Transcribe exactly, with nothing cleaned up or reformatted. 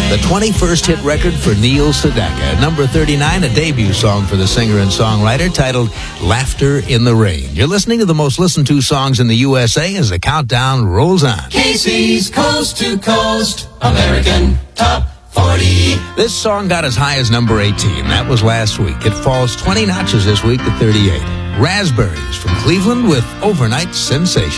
The twenty-first hit record for Neil Sedaka. At number thirty-nine, a debut song for the singer and songwriter titled Laughter in the Rain. You're listening to the most listened to songs in the U S A as the countdown rolls on. K C's Coast to Coast American Top forty. This song got as high as number eighteen. That was last week. It falls twenty notches this week to thirty-eight. Raspberries from Cleveland with Overnight Sensation.